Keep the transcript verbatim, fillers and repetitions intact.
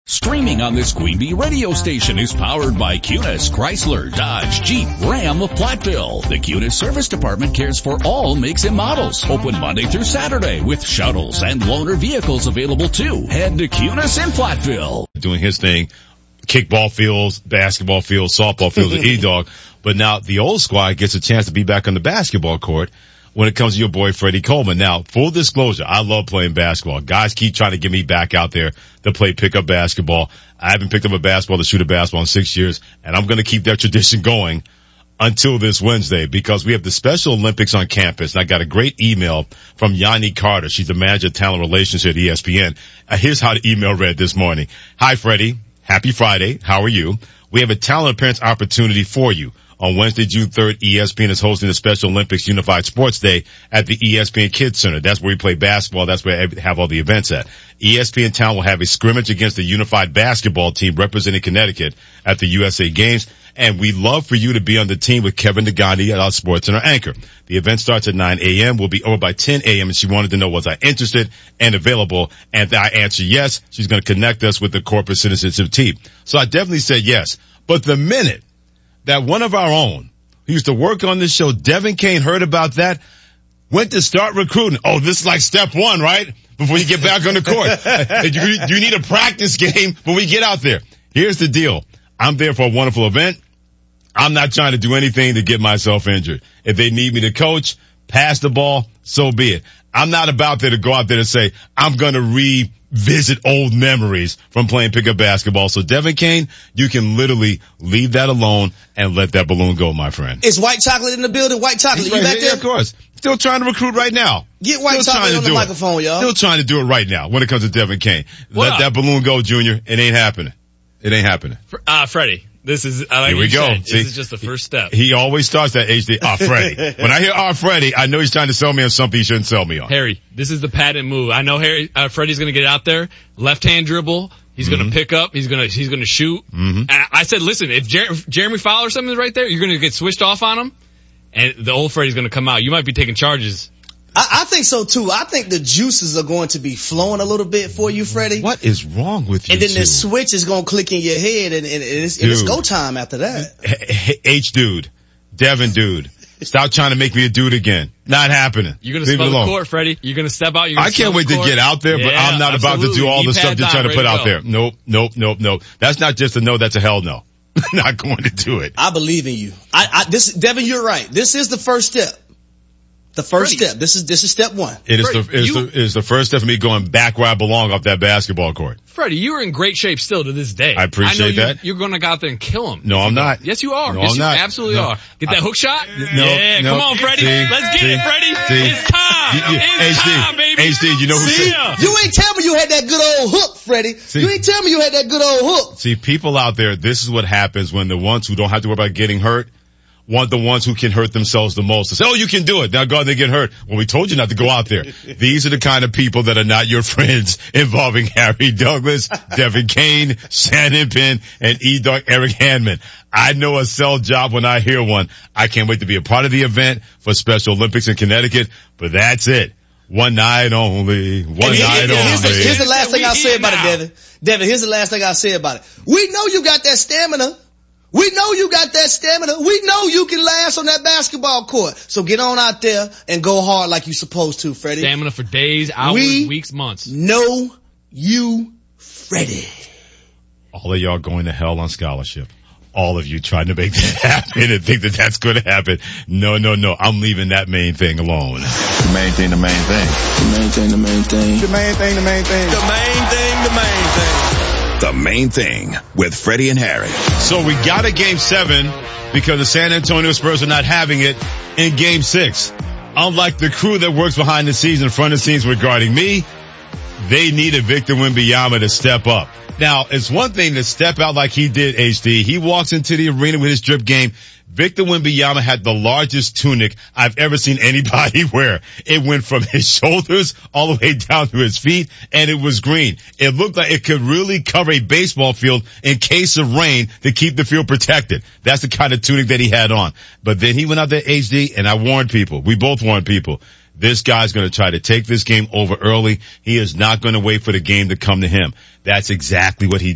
Streaming on this Queen Bee radio station is powered by Cunis, Chrysler, Dodge, Jeep, Ram of Platteville. The Cunis Service Department cares for all makes and models. Open Monday through Saturday with shuttles and loaner vehicles available too. Head to Cunis in Platteville. Doing his thing, kickball fields, basketball fields, softball fields, and E-Dog. But now the old squad gets a chance to be back on the basketball court when it comes to your boy Freddie Coleman. Now, full disclosure, I love playing basketball. Guys keep trying to get me back out there to play pickup basketball. I haven't picked up a basketball to shoot a basketball in six years, and I'm going to keep that tradition going until this Wednesday because we have the Special Olympics on campus. And I got a great email from Yanni Carter. She's the manager of talent relations at E S P N. Uh, here's how the email read this morning. Hi, Freddie. Happy Friday. How are you? We have a talent appearance opportunity for you. On Wednesday, June third, E S P N is hosting the Special Olympics Unified Sports Day at the E S P N Kids Center. That's where we play basketball. That's where I have all the events at. E S P N Town will have a scrimmage against the Unified Basketball team representing Connecticut at the U S A Games. And we'd love for you to be on the team with Kevin Nagandi at our Sports Center anchor. The event starts at nine a.m. We'll be over by ten a.m. And she wanted to know, was I interested and available? And I answered yes. She's going to connect us with the corporate citizenship team. So I definitely said yes. But the minute that one of our own who used to work on this show, Devin Kane, heard about that, went to start recruiting. Oh, this is like step one, right? Before you get back on the court. do, you, do you need a practice game when we get out there? Here's the deal. I'm there for a wonderful event. I'm not trying to do anything to get myself injured. If they need me to coach, pass the ball, so be it. I'm not about there to go out there to say, I'm going to revisit old memories from playing pickup basketball. So, Devin Kane, you can literally leave that alone and let that balloon go, my friend. Is White Chocolate in the building? White Chocolate, right you back here, there? Yeah, of course. Still trying to recruit right now. Get White Still Chocolate on the microphone, it. y'all. Still trying to do it right now when it comes to Devin Kane. What let up? that balloon go, Junior. It ain't happening. It ain't happening. Uh, Freddie, this is, I like Here we you go. said, See, this is just the first step. He always starts that H D. Ah, Freddie. When I hear ah, Freddie, I know he's trying to sell me on something he shouldn't sell me on. Harry, this is the patent move. I know Harry, uh, Freddie's gonna get out there, left hand dribble. He's mm-hmm. gonna pick up. He's gonna, he's gonna shoot. Mm-hmm. And I said, listen, if, Jer- if Jeremy Fowler or something is right there, you're gonna get switched off on him. And the old Freddie's gonna come out. You might be taking charges. I, I think so too. I think the juices are going to be flowing a little bit for you, Freddie. What is wrong with you? And then two? the switch is going to click in your head, and, and, it's, and it's go time after that. H, H dude, Devin dude, stop trying to make me a dude again. Not happening. You're gonna Leave smell the court, Freddie. You're gonna step out. You're gonna I can't wait to get out there, but yeah, I'm not absolutely. about to do all the Knee stuff pads you're on, trying to put ready out to there. Nope, nope, nope, nope. That's not just a no. That's a hell no. Not going to do it. I believe in you. I, I, this, Devin, you're right. This is the first step. The first Freddie. step. This is this is step one. It is Freddie, the is you, the is the first step for me going back where I belong off that basketball court. Freddie, you're in great shape still to this day. I appreciate I know that. You're, you're going to go out there and kill him. No, I'm not. Yes, you are. No, yes, I'm you not. absolutely No. are. Get that I, hook shot? No, yeah, no. come on, Freddie. See, Let's get see, it, Freddie. see. It's time. You, you, it's H D, time, baby. H D, you know who See said, ya. You ain't tell me you had that good old hook, Freddie. See. You ain't tell me you had that good old hook. See, people out there, this is what happens when the ones who don't have to worry about getting hurt want the ones who can hurt themselves the most. They say, oh, you can do it. Now go out there and get hurt. Well, we told you not to go out there. These are the kind of people that are not your friends involving Harry Douglas, Devin Kane, Shannon Penn, and E-Dog Eric Handman. I know a sell job when I hear one. I can't wait to be a part of the event for Special Olympics in Connecticut, but that's it. One night only. One And here- night here- here's, only. the, here's the last thing We I'll say here about now. it, Devin. Devin, here's the last thing I'll say about it. We know you got that stamina. We know you got that stamina. We know you can last on that basketball court. So get on out there and go hard like you're supposed to, Freddie. Stamina for days, hours, We weeks, months. know you, Freddie. All of y'all going to hell on scholarship. All of you trying to make that happen and think that that's going to happen. No, no, no. I'm leaving that main thing alone. The main thing, the main thing. The main thing, the main thing. The main thing, the main thing. The main thing, the main thing. The Main Thing with Freddie and Harry. So we got a game seven because the San Antonio Spurs are not having it in game six. Unlike the crew that works behind the scenes and front of the scenes regarding me, they needed Victor Wembanyama to step up. Now, it's one thing to step out like he did, H D. He walks into the arena with his drip game. Victor Wembanyama had the largest tunic I've ever seen anybody wear. It went from his shoulders all the way down to his feet, and it was green. It looked like it could really cover a baseball field in case of rain to keep the field protected. That's the kind of tunic that he had on. But then he went out there, H D, and I warned people. We both warned people. This guy's going to try to take this game over early. He is not going to wait for the game to come to him. That's exactly what he did.